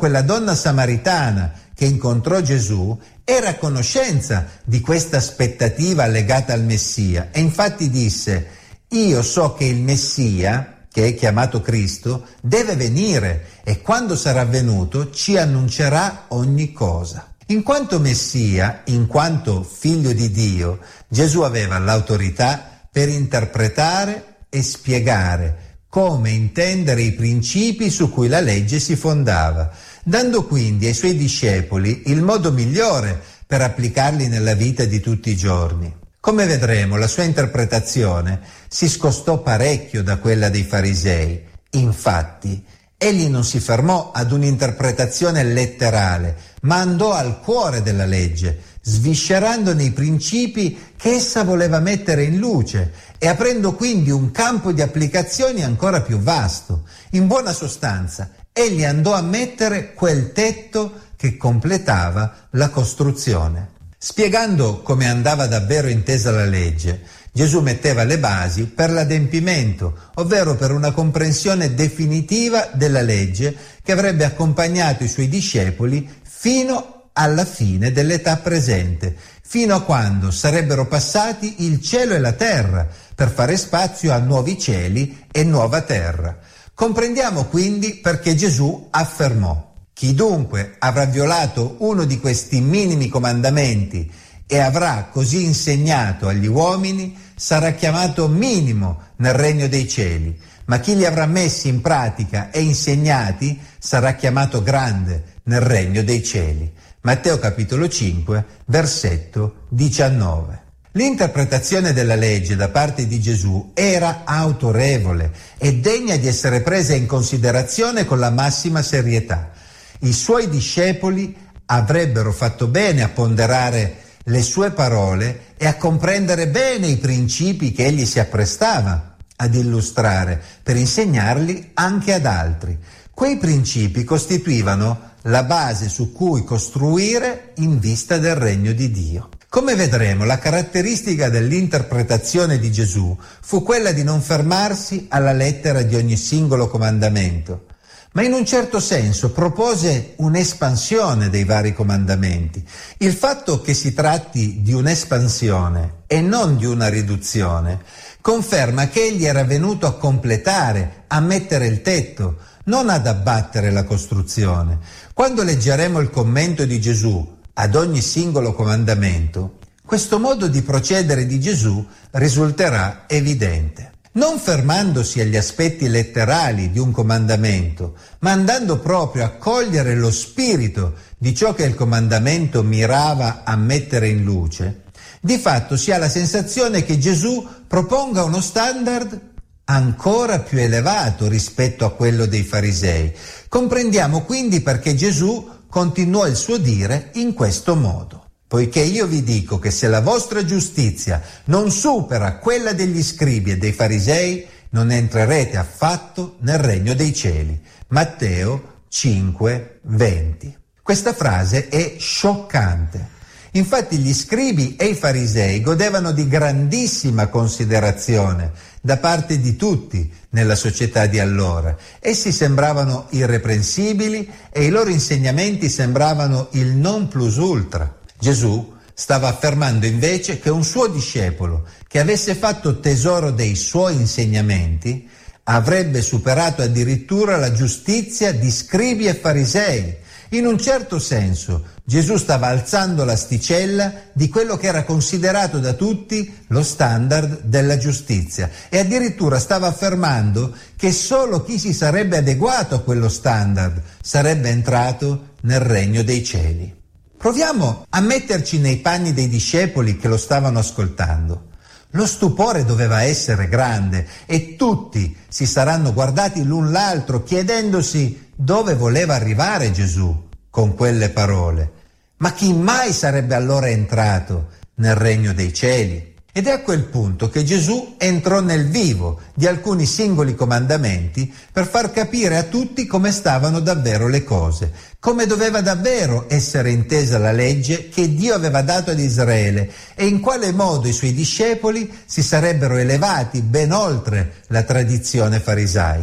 quella donna samaritana che incontrò Gesù era a conoscenza di questa aspettativa legata al Messia e infatti disse: io so che il Messia, che è chiamato Cristo, deve venire e quando sarà venuto ci annuncerà ogni cosa. In quanto Messia, in quanto figlio di Dio, Gesù aveva l'autorità per interpretare e spiegare come intendere i principi su cui la legge si fondava, dando quindi ai suoi discepoli il modo migliore per applicarli nella vita di tutti i giorni. Come vedremo, la sua interpretazione si scostò parecchio da quella dei farisei. Infatti, egli non si fermò ad un'interpretazione letterale, ma andò al cuore della legge, sviscerandone i principi che essa voleva mettere in luce e aprendo quindi un campo di applicazioni ancora più vasto. In buona sostanza, egli andò a mettere quel tetto che completava la costruzione. Spiegando come andava davvero intesa la legge, Gesù metteva le basi per l'adempimento, ovvero per una comprensione definitiva della legge che avrebbe accompagnato i suoi discepoli fino alla fine dell'età presente, fino a quando sarebbero passati il cielo e la terra per fare spazio a nuovi cieli e nuova terra. Comprendiamo quindi perché Gesù affermò: chi dunque avrà violato uno di questi minimi comandamenti e avrà così insegnato agli uomini sarà chiamato minimo nel regno dei cieli, ma chi li avrà messi in pratica e insegnati sarà chiamato grande nel regno dei cieli. Matteo capitolo 5, versetto 19. L'interpretazione della legge da parte di Gesù era autorevole e degna di essere presa in considerazione con la massima serietà. I suoi discepoli avrebbero fatto bene a ponderare le sue parole e a comprendere bene i principi che egli si apprestava ad illustrare per insegnarli anche ad altri. Quei principi costituivano la base su cui costruire in vista del regno di Dio. Come vedremo, la caratteristica dell'interpretazione di Gesù fu quella di non fermarsi alla lettera di ogni singolo comandamento, ma in un certo senso propose un'espansione dei vari comandamenti. Il fatto che si tratti di un'espansione e non di una riduzione conferma che egli era venuto a completare, a mettere il tetto, non ad abbattere la costruzione. Quando leggeremo il commento di Gesù ad ogni singolo comandamento, questo modo di procedere di Gesù risulterà evidente. Non fermandosi agli aspetti letterali di un comandamento, ma andando proprio a cogliere lo spirito di ciò che il comandamento mirava a mettere in luce, di fatto si ha la sensazione che Gesù proponga uno standard ancora più elevato rispetto a quello dei farisei. Comprendiamo quindi perché Gesù continuò il suo dire in questo modo: poiché io vi dico che se la vostra giustizia non supera quella degli scribi e dei farisei, non entrerete affatto nel regno dei cieli. Matteo 5, 20. Questa frase è scioccante. Infatti gli scribi e i farisei godevano di grandissima considerazione da parte di tutti nella società di allora. Essi sembravano irreprensibili e i loro insegnamenti sembravano il non plus ultra. Gesù stava affermando invece che un suo discepolo che avesse fatto tesoro dei suoi insegnamenti avrebbe superato addirittura la giustizia di scribi e farisei. In un certo senso, Gesù stava alzando l'asticella di quello che era considerato da tutti lo standard della giustizia e addirittura stava affermando che solo chi si sarebbe adeguato a quello standard sarebbe entrato nel regno dei cieli. Proviamo a metterci nei panni dei discepoli che lo stavano ascoltando. Lo stupore doveva essere grande e tutti si saranno guardati l'un l'altro chiedendosi dove voleva arrivare Gesù con quelle parole. Ma chi mai sarebbe allora entrato nel regno dei cieli? Ed è a quel punto che Gesù entrò nel vivo di alcuni singoli comandamenti per far capire a tutti come stavano davvero le cose, come doveva davvero essere intesa la legge che Dio aveva dato ad Israele e in quale modo i suoi discepoli si sarebbero elevati ben oltre la tradizione farisaica.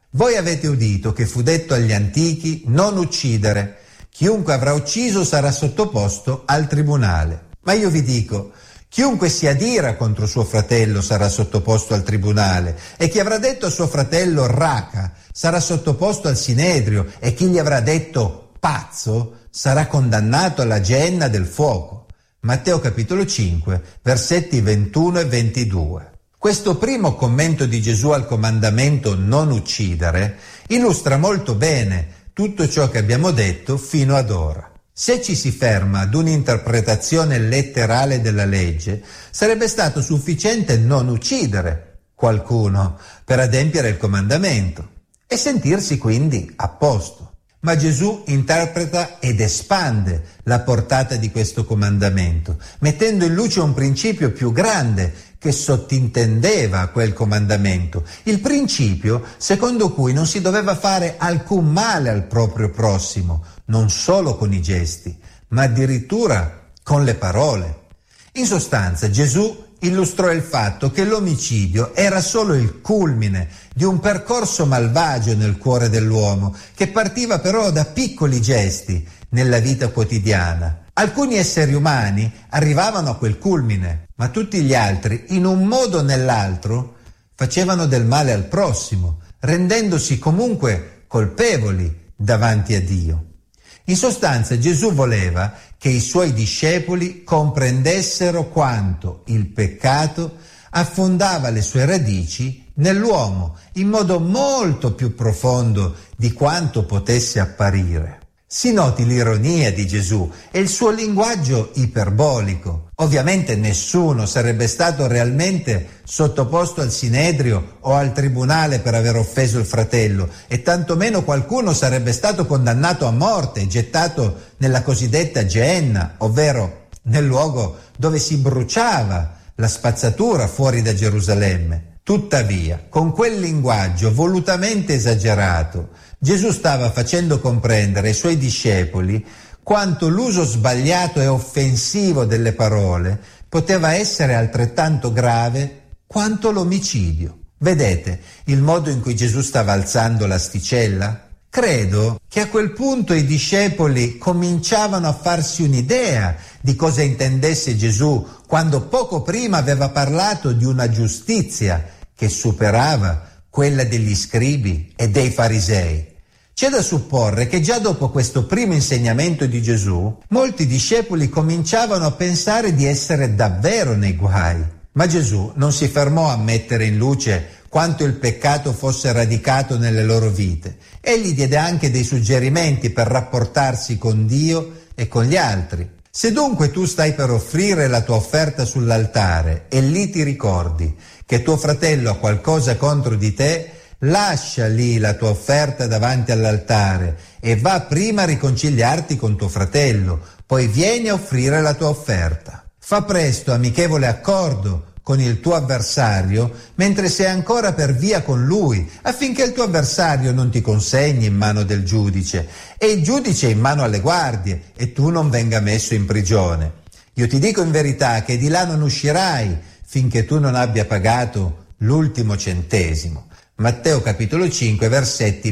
Voi avete udito che fu detto agli antichi: non uccidere. Chiunque avrà ucciso sarà sottoposto al tribunale. Ma io vi dico, chiunque si adira contro suo fratello sarà sottoposto al tribunale, e chi avrà detto a suo fratello raca sarà sottoposto al sinedrio, e chi gli avrà detto pazzo sarà condannato alla genna del fuoco. Matteo capitolo 5, versetti 21 e 22. Questo primo commento di Gesù al comandamento non uccidere illustra molto bene tutto ciò che abbiamo detto fino ad ora. Se ci si ferma ad un'interpretazione letterale della legge, sarebbe stato sufficiente non uccidere qualcuno per adempiere il comandamento e sentirsi quindi a posto. Ma Gesù interpreta ed espande la portata di questo comandamento, mettendo in luce un principio più grande che sottintendeva quel comandamento, il principio secondo cui non si doveva fare alcun male al proprio prossimo, non solo con i gesti, ma addirittura con le parole. In sostanza, Gesù illustrò il fatto che l'omicidio era solo il culmine di un percorso malvagio nel cuore dell'uomo, che partiva però da piccoli gesti nella vita quotidiana. Alcuni esseri umani arrivavano a quel culmine, ma tutti gli altri, in un modo o nell'altro, facevano del male al prossimo, rendendosi comunque colpevoli davanti a Dio. In sostanza, Gesù voleva che i suoi discepoli comprendessero quanto il peccato affondava le sue radici nell'uomo in modo molto più profondo di quanto potesse apparire. Si noti l'ironia di Gesù e il suo linguaggio iperbolico. Ovviamente nessuno sarebbe stato realmente sottoposto al sinedrio o al tribunale per aver offeso il fratello, e tantomeno qualcuno sarebbe stato condannato a morte e gettato nella cosiddetta Geenna, ovvero nel luogo dove si bruciava la spazzatura fuori da Gerusalemme. Tuttavia, con quel linguaggio volutamente esagerato, Gesù stava facendo comprendere ai suoi discepoli quanto l'uso sbagliato e offensivo delle parole poteva essere altrettanto grave quanto l'omicidio. Vedete il modo in cui Gesù stava alzando l'asticella? Credo che a quel punto i discepoli cominciavano a farsi un'idea di cosa intendesse Gesù quando poco prima aveva parlato di una giustizia che superava quella degli scribi e dei farisei. C'è da supporre che già dopo questo primo insegnamento di Gesù, molti discepoli cominciavano a pensare di essere davvero nei guai. Ma Gesù non si fermò a mettere in luce quanto il peccato fosse radicato nelle loro vite. Egli diede anche dei suggerimenti per rapportarsi con Dio e con gli altri. Se dunque tu stai per offrire la tua offerta sull'altare e lì ti ricordi che tuo fratello ha qualcosa contro di te, lascia lì la tua offerta davanti all'altare e va prima a riconciliarti con tuo fratello, poi vieni a offrire la tua offerta. Fa presto amichevole accordo con il tuo avversario mentre sei ancora per via con lui, affinché il tuo avversario non ti consegni in mano del giudice e il giudice in mano alle guardie e tu non venga messo in prigione. Io ti dico in verità che di là non uscirai finché tu non abbia pagato l'ultimo centesimo. Matteo capitolo 5, versetti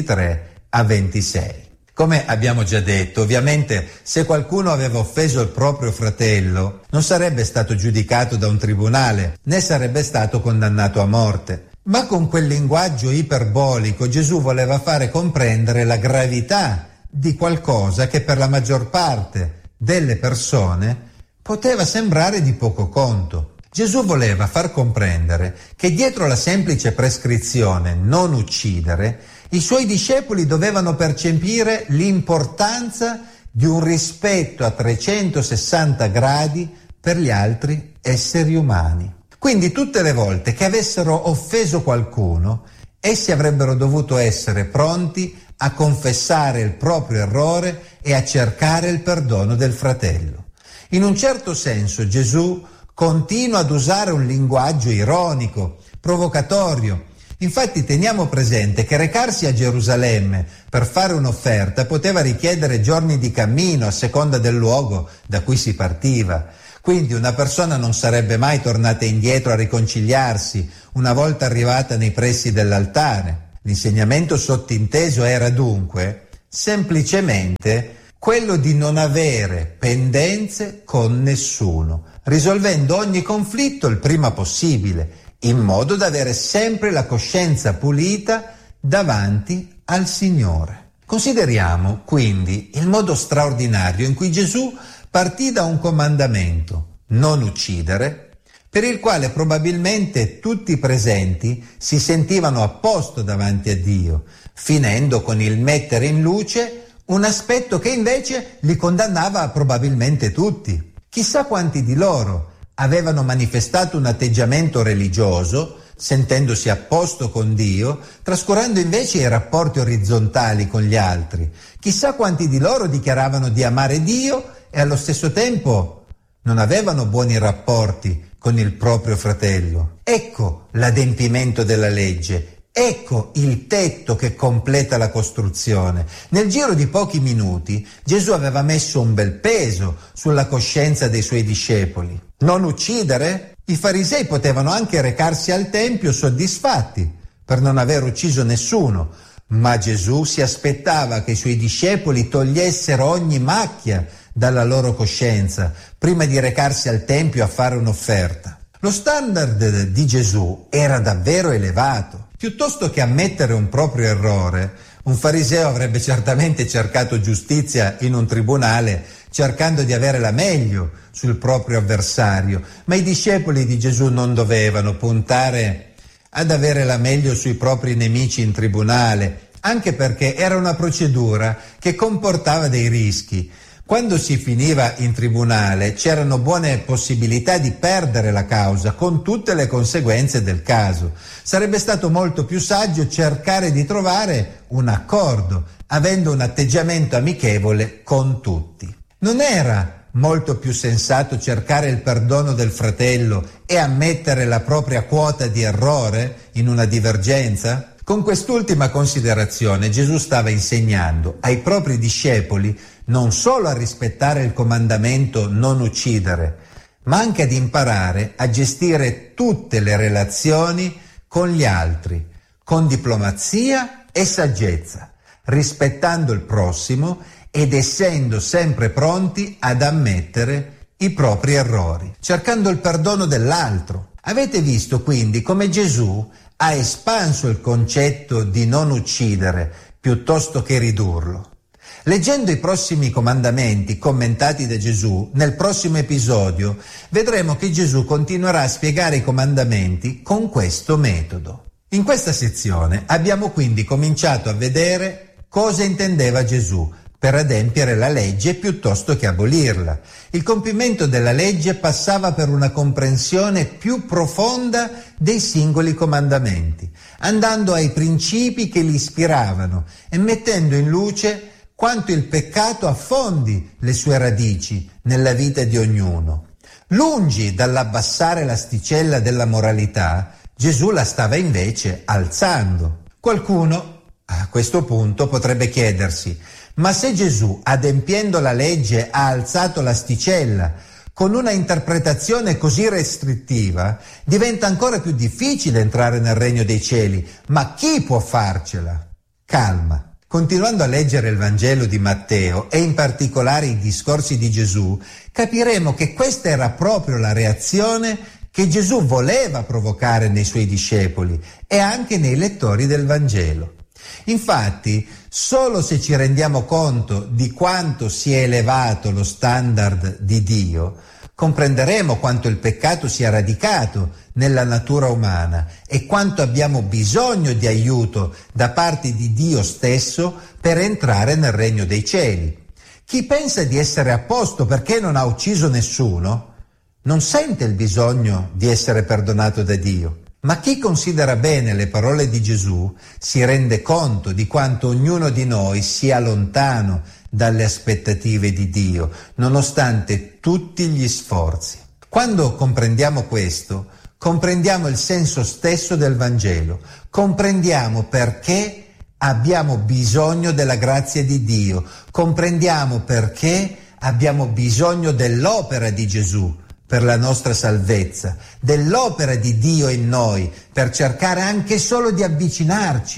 23 a 26. Come abbiamo già detto, ovviamente se qualcuno aveva offeso il proprio fratello, non sarebbe stato giudicato da un tribunale, né sarebbe stato condannato a morte. Ma con quel linguaggio iperbolico Gesù voleva fare comprendere la gravità di qualcosa che per la maggior parte delle persone poteva sembrare di poco conto. Gesù voleva far comprendere che dietro la semplice prescrizione non uccidere, i suoi discepoli dovevano percepire l'importanza di un rispetto a 360 gradi per gli altri esseri umani. Quindi tutte le volte che avessero offeso qualcuno, essi avrebbero dovuto essere pronti a confessare il proprio errore e a cercare il perdono del fratello. In un certo senso Gesù continua ad usare un linguaggio ironico, provocatorio. Infatti teniamo presente che recarsi a Gerusalemme per fare un'offerta poteva richiedere giorni di cammino a seconda del luogo da cui si partiva. Quindi una persona non sarebbe mai tornata indietro a riconciliarsi una volta arrivata nei pressi dell'altare. L'insegnamento sottinteso era dunque semplicemente quello di non avere pendenze con nessuno, risolvendo ogni conflitto il prima possibile, in modo da avere sempre la coscienza pulita davanti al Signore. Consideriamo quindi il modo straordinario in cui Gesù partì da un comandamento, non uccidere, per il quale probabilmente tutti i presenti si sentivano a posto davanti a Dio, finendo con il mettere in luce un aspetto che invece li condannava probabilmente tutti. Chissà quanti di loro avevano manifestato un atteggiamento religioso, sentendosi a posto con Dio, trascurando invece i rapporti orizzontali con gli altri. Chissà quanti di loro dichiaravano di amare Dio e allo stesso tempo non avevano buoni rapporti con il proprio fratello. Ecco l'adempimento della legge. Ecco il tetto che completa la costruzione. Nel giro di pochi minuti Gesù aveva messo un bel peso sulla coscienza dei suoi discepoli. Non uccidere? I farisei potevano anche recarsi al tempio soddisfatti per non aver ucciso nessuno, ma Gesù si aspettava che i suoi discepoli togliessero ogni macchia dalla loro coscienza prima di recarsi al tempio a fare un'offerta. Lo standard di Gesù era davvero elevato. Piuttosto che ammettere un proprio errore, un fariseo avrebbe certamente cercato giustizia in un tribunale, cercando di avere la meglio sul proprio avversario, ma i discepoli di Gesù non dovevano puntare ad avere la meglio sui propri nemici in tribunale, anche perché era una procedura che comportava dei rischi. Quando si finiva in tribunale c'erano buone possibilità di perdere la causa con tutte le conseguenze del caso. Sarebbe stato molto più saggio cercare di trovare un accordo, avendo un atteggiamento amichevole con tutti. Non era molto più sensato cercare il perdono del fratello e ammettere la propria quota di errore in una divergenza? Con quest'ultima considerazione Gesù stava insegnando ai propri discepoli non solo a rispettare il comandamento non uccidere, ma anche ad imparare a gestire tutte le relazioni con gli altri, con diplomazia e saggezza, rispettando il prossimo ed essendo sempre pronti ad ammettere i propri errori, cercando il perdono dell'altro. Avete visto quindi come Gesù ha espanso il concetto di non uccidere piuttosto che ridurlo. Leggendo i prossimi comandamenti commentati da Gesù, nel prossimo episodio vedremo che Gesù continuerà a spiegare i comandamenti con questo metodo. In questa sezione abbiamo quindi cominciato a vedere cosa intendeva Gesù per adempiere la legge piuttosto che abolirla. Il compimento della legge passava per una comprensione più profonda dei singoli comandamenti, andando ai principi che li ispiravano e mettendo in luce quanto il peccato affondi le sue radici nella vita di ognuno. Lungi dall'abbassare l'asticella della moralità, Gesù la stava invece alzando. Qualcuno, a questo punto, potrebbe chiedersi: ma se Gesù, adempiendo la legge, ha alzato l'asticella, con una interpretazione così restrittiva, diventa ancora più difficile entrare nel regno dei cieli. Ma chi può farcela? Calma. Continuando a leggere il Vangelo di Matteo e in particolare i discorsi di Gesù, capiremo che questa era proprio la reazione che Gesù voleva provocare nei suoi discepoli e anche nei lettori del Vangelo. Infatti, solo se ci rendiamo conto di quanto si è elevato lo standard di Dio, comprenderemo quanto il peccato sia radicato nella natura umana e quanto abbiamo bisogno di aiuto da parte di Dio stesso per entrare nel regno dei cieli. Chi pensa di essere a posto perché non ha ucciso nessuno, non sente il bisogno di essere perdonato da Dio. Ma chi considera bene le parole di Gesù si rende conto di quanto ognuno di noi sia lontano dalle aspettative di Dio, nonostante tutti gli sforzi. Quando comprendiamo questo, comprendiamo il senso stesso del Vangelo, comprendiamo perché abbiamo bisogno della grazia di Dio, comprendiamo perché abbiamo bisogno dell'opera di Gesù per la nostra salvezza, dell'opera di Dio in noi per cercare anche solo di avvicinarci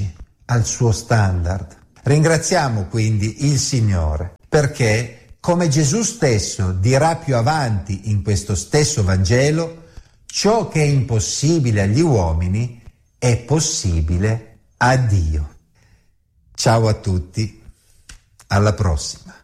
al suo standard. Ringraziamo quindi il Signore perché, come Gesù stesso dirà più avanti in questo stesso Vangelo, ciò che è impossibile agli uomini è possibile a Dio. Ciao a tutti, alla prossima.